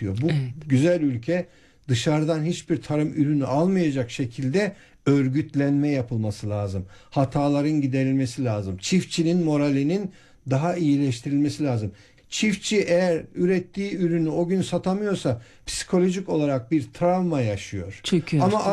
üretiyor. Bu Evet. güzel ülke dışarıdan hiçbir tarım ürünü almayacak şekilde örgütlenme yapılması lazım. Hataların giderilmesi lazım. Çiftçinin moralinin daha iyileştirilmesi lazım. Çiftçi eğer ürettiği ürünü o gün satamıyorsa psikolojik olarak bir travma yaşıyor. Çöküyor. Ama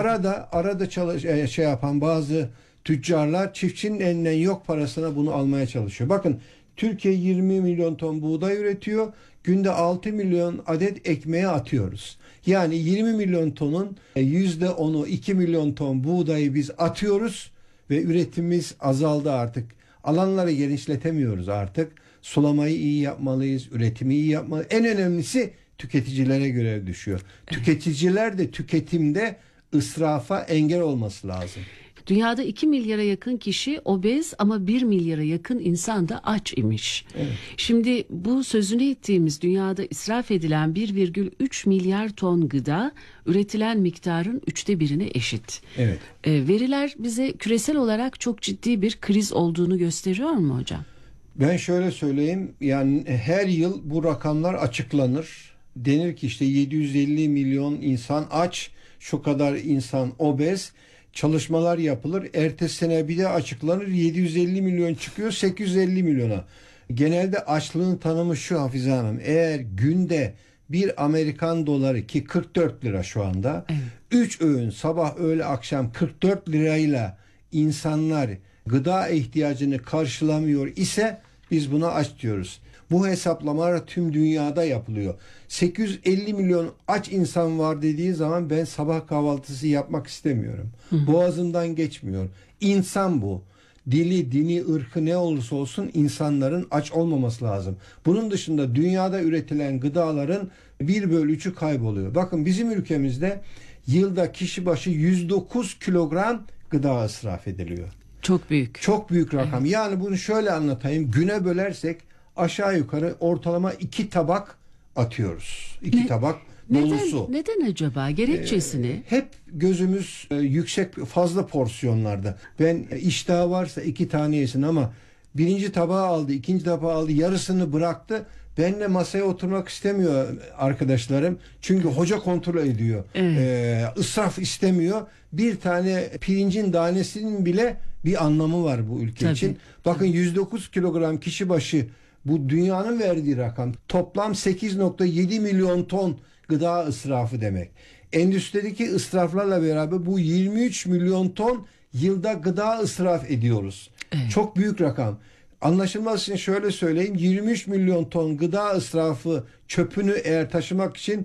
arada yapan bazı tüccarlar çiftçinin elinden yok parasına bunu almaya çalışıyor. Bakın Türkiye 20 milyon ton buğday üretiyor. Günde 6 milyon adet ekmeğe atıyoruz. Yani 20 milyon tonun %10'u 2 milyon ton buğdayı biz atıyoruz ve üretimimiz azaldı artık. Alanları genişletemiyoruz artık. Sulamayı iyi yapmalıyız, üretimi iyi yapmalıyız. En önemlisi tüketicilere görev düşüyor. Tüketiciler de tüketimde israfa engel olması lazım. Dünyada 2 milyara yakın kişi obez ama 1 milyara yakın insan da aç imiş. Evet. Şimdi bu sözünü ettiğimiz dünyada israf edilen 1,3 milyar ton gıda üretilen miktarın 1/3'üne eşit. Evet. Veriler bize küresel olarak çok ciddi bir kriz olduğunu gösteriyor mu hocam? Ben şöyle söyleyeyim, yani her yıl bu rakamlar açıklanır. Denir ki işte 750 milyon insan aç, şu kadar insan obez. Çalışmalar yapılır. Ertesi sene bir de açıklanır. 750 milyon çıkıyor 850 milyona. Genelde açlığın tanımı şu Hafize Hanım. Eğer günde bir Amerikan doları ki 44 lira şu anda. 3 öğün sabah öğle akşam 44 lirayla insanlar gıda ihtiyacını karşılamıyor ise biz buna aç diyoruz. Bu hesaplamalar tüm dünyada yapılıyor. 850 milyon aç insan var dediği zaman ben sabah kahvaltısı yapmak istemiyorum. Boğazımdan geçmiyor. İnsan bu. Dili, dini, ırkı ne olursa olsun insanların aç olmaması lazım. Bunun dışında dünyada üretilen gıdaların 1/3'ü kayboluyor. Bakın bizim ülkemizde yılda kişi başı 109 kilogram gıda israf ediliyor. Çok büyük. Çok büyük rakam. Evet. Yani bunu şöyle anlatayım. Güne bölersek aşağı yukarı ortalama 2 tabak atıyoruz. 2 tabak dolusu. Neden acaba? Gerekçesini? Hep gözümüz yüksek fazla porsiyonlarda. Ben iştahı varsa 2 tane yesin ama birinci tabağı aldı, ikinci tabağı aldı, yarısını bıraktı. Benle masaya oturmak istemiyor arkadaşlarım. Çünkü hoca kontrol ediyor. Evet. Israf istemiyor. Bir tane pirincin tanesinin bile bir anlamı var bu ülke için. Bakın 109 kilogram kişi başı bu dünyanın verdiği rakam. Toplam 8,7 milyon ton gıda israfı demek. Endüstrideki israflarla beraber bu 23 milyon ton yılda gıda israf ediyoruz. Evet. Çok büyük rakam. Anlaşılması için şöyle söyleyeyim. 23 milyon ton gıda israfı çöpünü eğer taşımak için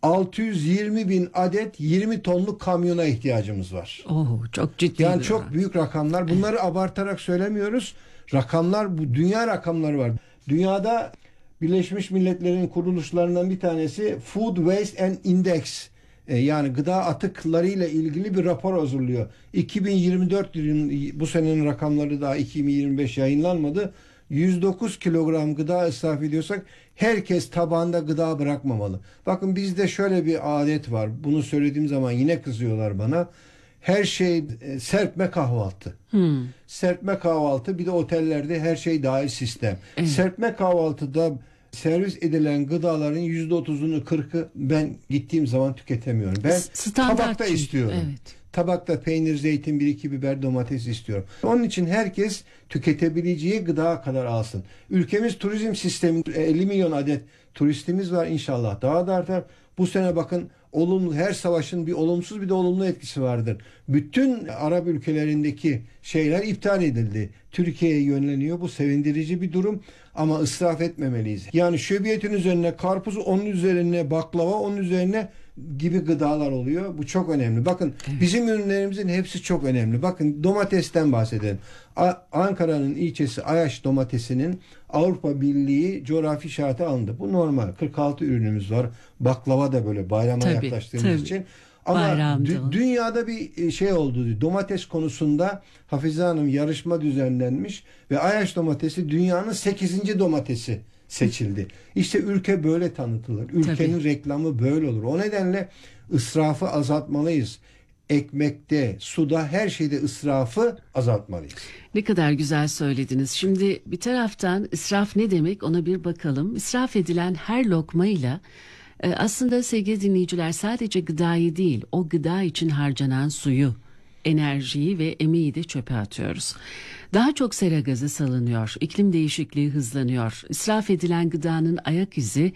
620 bin adet 20 tonluk kamyona ihtiyacımız var. Çok ciddi. Yani çok büyük rakamlar. Bunları abartarak söylemiyoruz. Rakamlar, bu dünya rakamları var. Dünyada Birleşmiş Milletler'in kuruluşlarından bir tanesi Food Waste and Index, yani gıda atıklarıyla ilgili bir rapor hazırlıyor. 2024 yılının, bu senenin rakamları daha 2025 yayınlanmadı. 109 kilogram gıda israf ediyorsak herkes tabağında gıda bırakmamalı. Bakın bizde şöyle bir adet var. Bunu söylediğim zaman yine kızıyorlar bana. Her şey serpme kahvaltı. Serpme kahvaltı, bir de otellerde her şey dahil sistem. Evet. Serpme kahvaltıda servis edilen gıdaların %30'unu 40'ı ben gittiğim zaman tüketemiyorum. Ben tabakta istiyorum. Evet. Tabakta peynir, zeytin, 1-2 biber, domates istiyorum. Onun için herkes tüketebileceği gıda kadar alsın. Ülkemiz turizm sistemi, 50 milyon adet turistimiz var, inşallah daha da artar. Bu sene bakın, olumlu, her savaşın bir olumsuz bir de olumlu etkisi vardır. Bütün Arap ülkelerindeki şeyler iptal edildi. Türkiye'ye yönleniyor. Bu sevindirici bir durum ama israf etmemeliyiz. Yani şöbiyetin üzerine karpuz, onun üzerine baklava, onun üzerine gibi gıdalar oluyor. Bu çok önemli. Bakın bizim ürünlerimizin hepsi çok önemli. Bakın domatesten bahsedelim. Ankara'nın ilçesi Ayaş domatesinin Avrupa Birliği coğrafi işareti alındı. Bu normal. 46 ürünümüz var. Baklava da böyle bayrama yaklaştığımız için. Ama dünyada bir şey oldu. Domates konusunda Hafize Hanım yarışma düzenlenmiş ve Ayaş domatesi dünyanın 8. domatesi seçildi. İşte ülke böyle tanıtılır. Ülkenin reklamı böyle olur. O nedenle israfı azaltmalıyız. Ekmekte, suda, her şeyde israfı azaltmalıyız. Ne kadar güzel söylediniz. Şimdi bir taraftan israf ne demek, ona bir bakalım. İsraf edilen her lokmayla Aslında sevgili dinleyiciler, sadece gıdayı değil, o gıda için harcanan suyu, enerjiyi ve emeği de çöpe atıyoruz. Daha çok sera gazı salınıyor, iklim değişikliği hızlanıyor. İsraf edilen gıdanın ayak izi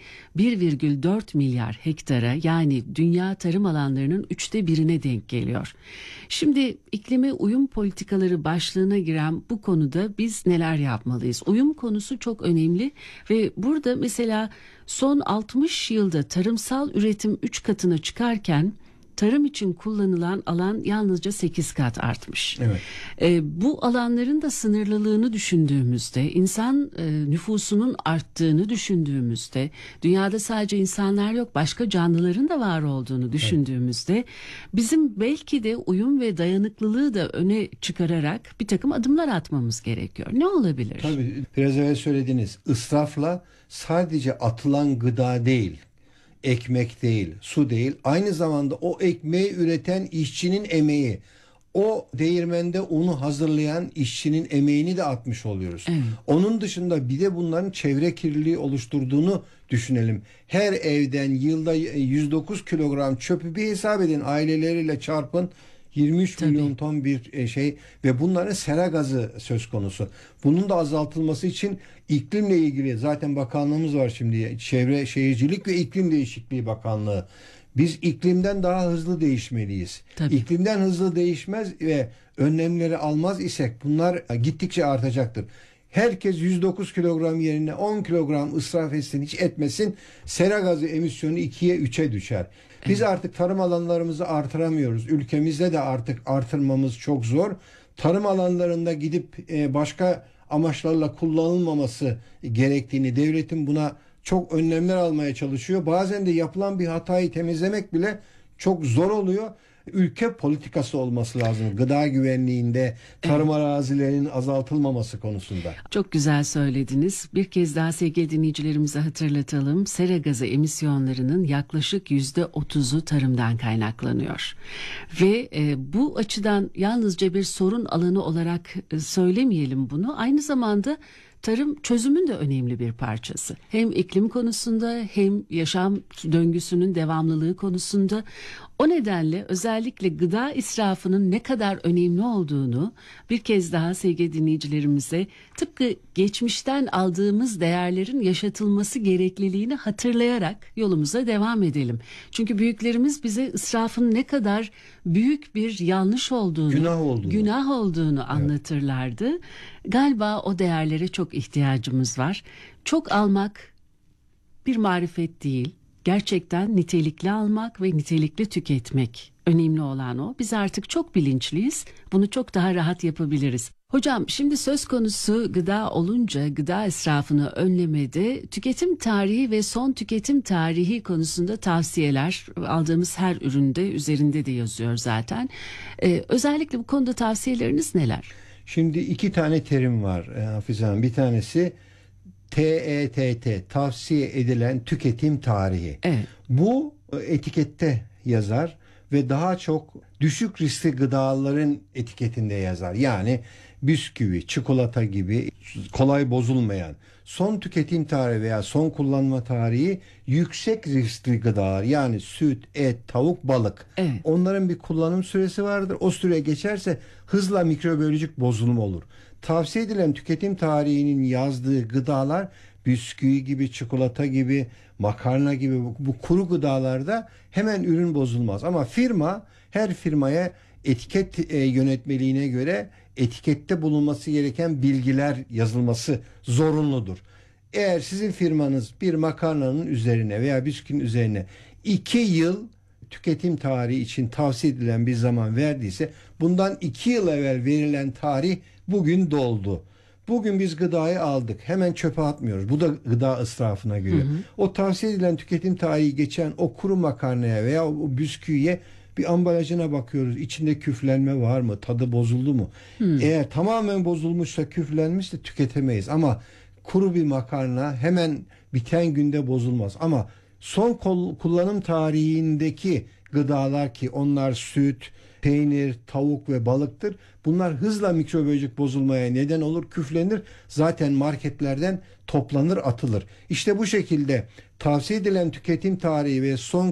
1,4 milyar hektara, yani dünya tarım alanlarının 1/3'üne denk geliyor. Şimdi iklime uyum politikaları başlığına giren bu konuda biz neler yapmalıyız? Uyum konusu çok önemli ve burada mesela son 60 yılda tarımsal üretim 3 katına çıkarken tarım için kullanılan alan yalnızca 8 kat artmış. Evet. Bu alanların da sınırlılığını düşündüğümüzde, insan nüfusunun arttığını düşündüğümüzde, dünyada sadece insanlar yok, başka canlıların da var olduğunu düşündüğümüzde, bizim belki de uyum ve dayanıklılığı da öne çıkararak bir takım adımlar atmamız gerekiyor. Ne olabilir? Tabii biraz evvel söylediğiniz ısrafla sadece atılan gıda değil, ekmek değil, su değil, aynı zamanda o ekmeği üreten işçinin emeği, o değirmende unu hazırlayan işçinin emeğini de atmış oluyoruz. Evet. Onun dışında bir de bunların çevre kirliliği oluşturduğunu düşünelim. Her evden yılda 109 kilogram çöpü bir hesap edin, aileleriyle çarpın. 23 Tabii. milyon ton bir şey ve bunların sera gazı söz konusu. Bunun da azaltılması için iklimle ilgili zaten bakanlığımız var şimdi. Çevre Şehircilik ve İklim Değişikliği Bakanlığı. Biz iklimden daha hızlı değişmeliyiz. Tabii. İklimden hızlı değişmez ve önlemleri almaz isek bunlar gittikçe artacaktır. Herkes 109 kilogram yerine 10 kilogram israf etsin, hiç etmesin. Sera gazı emisyonu 2'ye 3'e düşer. Biz artık tarım alanlarımızı artıramıyoruz. Ülkemizde de artık artırmamız çok zor. Tarım alanlarında gidip başka amaçlarla kullanılmaması gerektiğini, devletin buna çok önlemler almaya çalışıyor. Bazen de yapılan bir hatayı temizlemek bile çok zor oluyor. Ülke politikası olması lazım. Gıda güvenliğinde, tarım arazilerinin azaltılmaması konusunda. Çok güzel söylediniz. Bir kez daha sevgili dinleyicilerimize hatırlatalım. Sera gazı emisyonlarının yaklaşık %30'u tarımdan kaynaklanıyor. Ve bu açıdan yalnızca bir sorun alanı olarak söylemeyelim bunu. Aynı zamanda tarım çözümün de önemli bir parçası. Hem iklim konusunda hem yaşam döngüsünün devamlılığı konusunda. O nedenle özellikle gıda israfının ne kadar önemli olduğunu bir kez daha sevgili dinleyicilerimize, tıpkı geçmişten aldığımız değerlerin yaşatılması gerekliliğini hatırlayarak yolumuza devam edelim. Çünkü büyüklerimiz bize israfın ne kadar büyük bir yanlış olduğunu, günah olduğunu anlatırlardı. Galiba o değerlere çok ihtiyacımız var. Çok almak bir marifet değil. Gerçekten nitelikli almak ve nitelikli tüketmek önemli olan o. Biz artık çok bilinçliyiz. Bunu çok daha rahat yapabiliriz. Hocam, şimdi söz konusu gıda olunca gıda israfını önlemede tüketim tarihi ve son tüketim tarihi konusunda tavsiyeler aldığımız her üründe üzerinde de yazıyor zaten. Özellikle bu konuda tavsiyeleriniz neler? Şimdi iki tane terim var Hafize Hanım. Bir tanesi TETT, tavsiye edilen tüketim tarihi. Evet. Bu etikette yazar ve daha çok düşük riskli gıdaların etiketinde yazar. Yani bisküvi, çikolata gibi kolay bozulmayan. Son tüketim tarihi veya son kullanma tarihi yüksek riskli gıdalar, yani süt, et, tavuk, balık. Evet. Onların bir kullanım süresi vardır. O süre geçerse hızla mikrobiyolojik bozulma olur. Tavsiye edilen tüketim tarihinin yazdığı gıdalar bisküvi gibi, çikolata gibi, makarna gibi bu kuru gıdalarda hemen ürün bozulmaz. Ama her firmaya etiket yönetmeliğine göre etikette bulunması gereken bilgiler yazılması zorunludur. Eğer sizin firmanız bir makarnanın üzerine veya bisküvinin üzerine 2 yıl tüketim tarihi için tavsiye edilen bir zaman verdiyse, bundan 2 yıl evvel verilen tarih bugün doldu. Bugün biz gıdayı aldık, hemen çöpe atmıyoruz. Bu da gıda israfına giriyor. O tavsiye edilen tüketim tarihi geçen o kuru makarnaya veya o bisküviye bir ambalajına bakıyoruz. İçinde küflenme var mı? Tadı bozuldu mu? Eğer tamamen bozulmuşsa, küflenmişse tüketemeyiz. Ama kuru bir makarna hemen biten günde bozulmaz. Ama son kullanım tarihindeki gıdalar, ki onlar süt, peynir, tavuk ve balıktır. Bunlar hızla mikrobiyolojik bozulmaya neden olur, küflenir. Zaten marketlerden toplanır, atılır. İşte bu şekilde tavsiye edilen tüketim tarihi ve son